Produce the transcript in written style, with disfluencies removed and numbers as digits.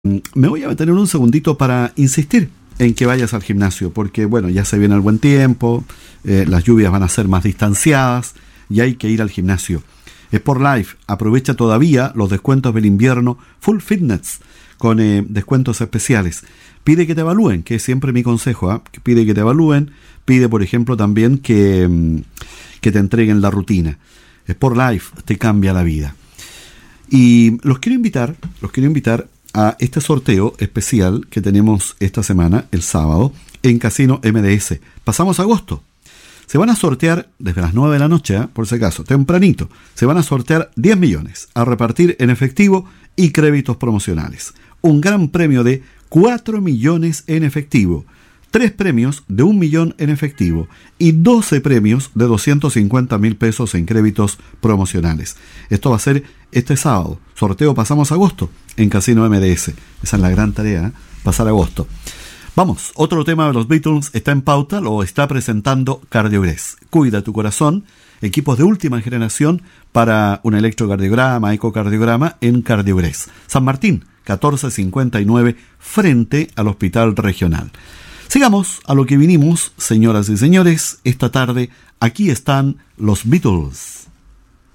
Me voy a detener un segundito para insistir en que vayas al gimnasio, porque bueno, ya se viene el buen tiempo, las lluvias van a ser más distanciadas y hay que ir al gimnasio. Sport Life aprovecha todavía los descuentos del invierno Full Fitness con descuentos especiales. Pide que te evalúen, que es siempre mi consejo, ¿eh? Pide que te evalúen, pide por ejemplo también que te entreguen la rutina. Sport Life te cambia la vida. Y los quiero invitar a este sorteo especial que tenemos esta semana, el sábado, en Casino MDS. Pasamos agosto. Se van a sortear desde las 9 de la noche, por si acaso, tempranito. Se van a sortear 10 millones a repartir en efectivo y créditos promocionales. Un gran premio de 4 millones en efectivo. 3 premios de 1 millón en efectivo y 12 premios de 250.000 pesos en créditos promocionales. Esto va a ser este sábado. Sorteo pasamos agosto en Casino MDS. Esa es la gran tarea, ¿eh? Pasar agosto. Vamos, otro tema de los Beatles está en pauta, lo está presentando Cardiogrés. Cuida tu corazón, equipos de última generación para un electrocardiograma, ecocardiograma en Cardiogrés. San Martín, 1459, frente al Hospital Regional. Sigamos a lo que vinimos, señoras y señores. Esta tarde, aquí están los Beatles.